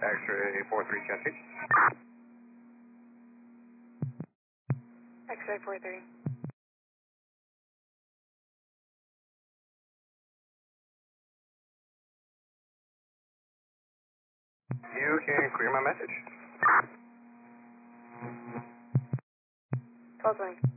X-ray 43 Cascade. X-ray 43. You can clear my message. 1220.